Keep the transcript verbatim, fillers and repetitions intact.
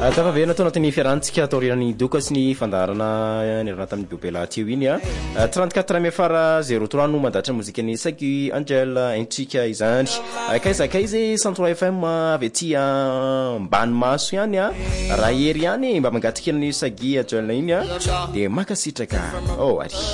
Tafavena tao anatin'ny fiarantsika atao riran'ny doka sy ny fandarana nirana tamin'ny bebela teo iny a trente-quatre amy afara zéro trois no mandatra mozika ny Saky Angel Intsika izany akaiza akaiza cent trois F M avy aty ambany maso ihany a raha hery ihany mba mangataka ny Saky Angel iny a de makasitraka oh ary